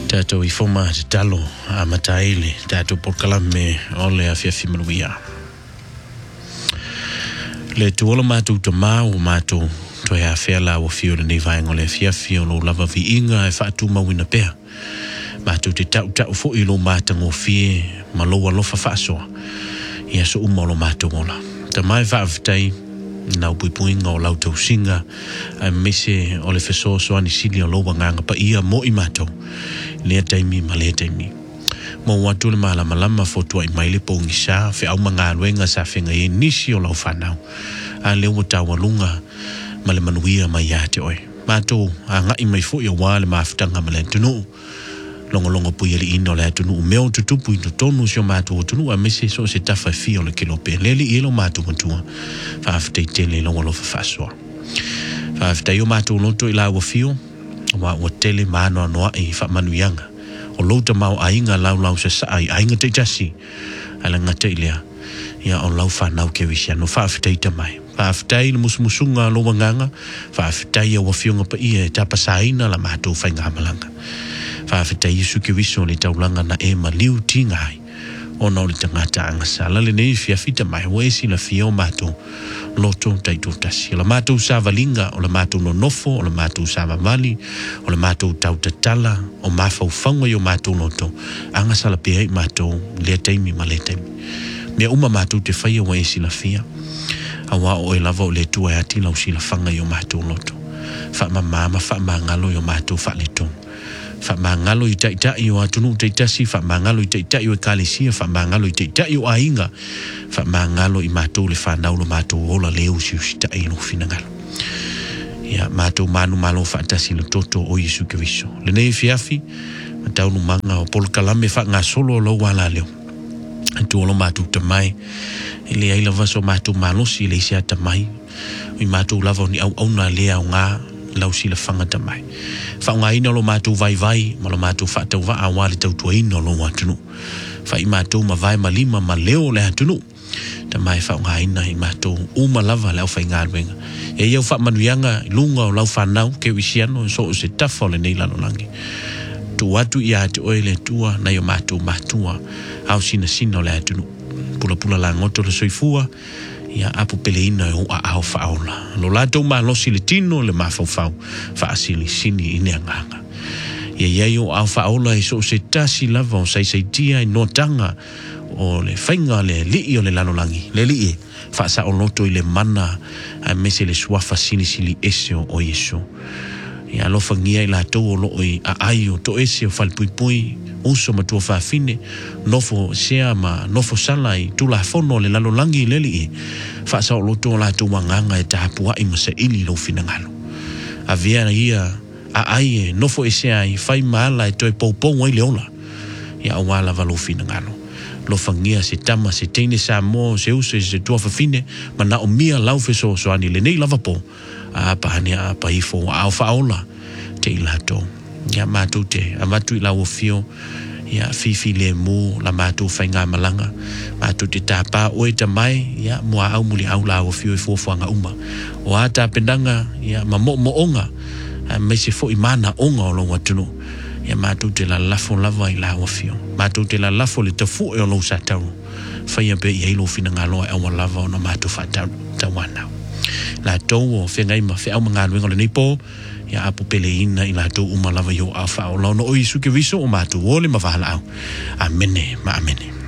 Tato I forma te talo a mataile, tato porkalame ole a fiafi manuia. Le tuola matu to mau matu to ya fela o fio ni vaingo le fiafi o lo lava vi inga e fatu mawina pea. Matu te tau fo ilo mata ngo fie maloa lofa faso. Ia so umolo matu mola. Ta mai vavtai na upuinga o lauto singa a mese o le feso so ani sili o loa nganga pa ia mo I mato. Lea taimi ma lea taimi. Mo watu le malama fotua I maile po ngisa fe au mga aluenga sa fenga e nisi o lau whanau. A leo mo tawalunga ma le manuia ma iate oe. Mato a ngai mai fo ia wale maafutanga ma le tunu. Longo pui ali ino le tunu. Meo tutupu ino tonu sio mato o tunu a mese so se tafa fio le kilope. Leli ilo mato matua. Faafutei tele longo lo fafasoa. Faafutei o mato loto ila wa fio. Wa tele mano noa I fa manuyanga o louta mau ainga lau sa sai ainga te tasi ala ngata ilea ia o lau fa nau ke wisia no fa aftai tamai fa aftai musmusunga lo wanganga fa aftai o fionga pa ia tapa saina la mato fa ngamalanga fa aftai su ke wiso le taulanga na e maliu tingai o no le tangata anga sala le nei fia fita mai wesi la fio mato loto taito tasi la mato sa valinga o la mato no nofo o la mato sa mamali o la mato tau tatala o mafa ufango yo mato loto anga sala pia mato le taimi ma le taimi me uma mato te fai wesi la fia awa o e lava o le tua ati la usila fanga yo mato loto fa mama fa mangalo yo mato fa le tong fa mangalo I tai o atunu te tasi fa mangalo I tai o kalisia fa mangalo I tai o ainga fa mangalo I mato le fa naulo mato ola leu si tai no finangalo ya mato manu malo fa tasi le toto o Yesu Kristo le nei fiafi matau no manga o polkalame fa nga solo lo wala leo tu lo mato tamai ile ai lava so mato malo si le sia tamai I mato lava ni au na le nga lau sila fanga tamai. Fa nga ina lo matu vai ma lo matu fa tau va awali tau tua ina lo watunu. Fa I matu ma vai ma lima ma leo le hatunu. Tamai fa nga ina I matu uma lava lau fa inga alwenga. E iau fa manuyanga lunga o lau whanau ke wisiano so se tafa le nei lano langi. Tu watu ia te oele tua na yo matu matua au sina o le hatunu. Pula la ngoto le soifua ia apu peleina o au faula lo lato ma lo silitino le mafau fa asili sini ine nganga ia yo au faula so se tasi lava o sai tia no tanga o le fainga le li o le lanolangi le li fa sa o loto I le mana a mese le swafa sili esio o Yesu ia lo fangia I la to lo a aio to esio fal pui uso matua fa fine nofo sea ma nofo salai tu la fono le lalo langi leli fa sa lo to la tu wanganga e tapua I masa ili lo finangalo avia ia a ai nofo sea I fai mala e toi popo ngoi leola ia wala valo finangalo lo fangia se tama se tene sa mo se uso se tua fa fine ma na o mia lau fe so ani le nei lava po a pa ni a pa ifo a fa ola te ilato ya matute amatu I la ofio ya fifi le mu la matu fainga malanga matute tapa o eta mai ya mo au muli au la ofio fo fanga uma o ata pendanga ya mamo onga me se fo imana onga lo watunu ya matute la lafo lava I la ofio matute la lafo le tafu e lo satau fa ya be ya lo finanga lo e wa lava no matu fata tawana la to fenga ima fe au manga ngolo ni po ya apu peleina I la to umalava yo afa o no o Yesu Kristo o matu ole mavala au amene ma amene